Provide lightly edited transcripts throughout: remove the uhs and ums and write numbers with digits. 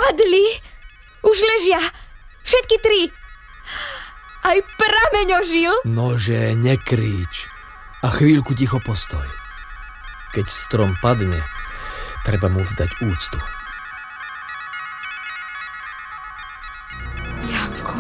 Padli! Už ležia! Všetky 3! Aj prameň ožil! Nože, nekríč. A chvíľku ticho postoj. Keď strom padne, treba mu vzdať úctu. Janko,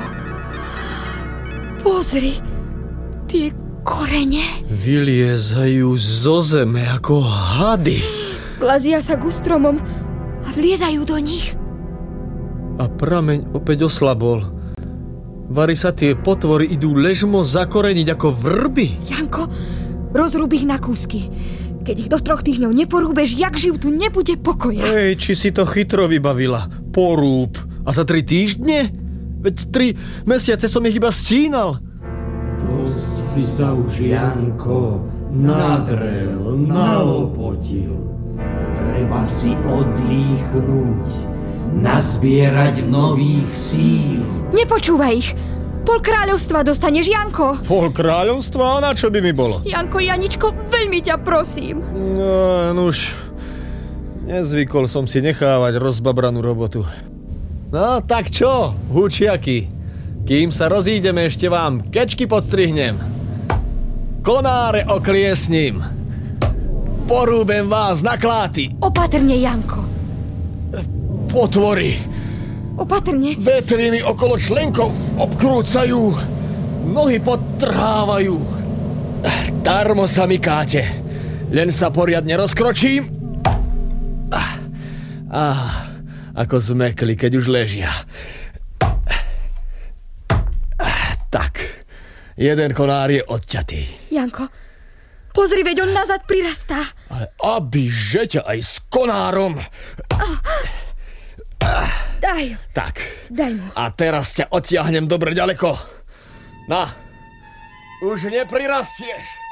pozri, tie korene. Vyliezajú zo zeme ako hady. Plazia sa ku stromom a vliezajú do nich. A prameň opäť oslabol. Vari sa tie potvory idú ležmo zakoreniť ako vrby. Janko, rozrúb ich na kúsky. Keď ich do 3 týždňov neporúbeš, jak živ tu nebude pokoja. Ej, či si to chytro vybavila. Porúb. A za 3 týždne? Veď 3 mesiace som ich iba stínal. Dosť si sa už, Janko, nadrel, nalopotil. Treba si oddýchnuť, nazbierať nových síl. Nepočúvaj ich. Pol kráľovstva dostaneš, Janko. Pol kráľovstva? A na čo by mi bolo? Janko, Janičko, veľmi ťa prosím. No, nuž. Nezvykol som si nechávať rozbabranú robotu. No, tak čo, hučiaky? Kým sa rozídeme, ešte vám kečky podstrihnem. Konáre okliesním. Porúbem vás na kláty. Opatrne, Janko. Potvory. Opatrne. Vetry mi okolo členkov obkrúcajú. Nohy podtrhávajú. Darmo sa mi káte. Len sa poriadne rozkročím. Ako zmekli, keď už ležia. Tak, jeden konár je odťatý. Janko, pozri, veď on nazad prirastá. Ale abyže ťa aj s konárom. Daj. Tak. Daj mu. A teraz ťa odtiahnem dobre ďaleko. Na, už neprirastieš.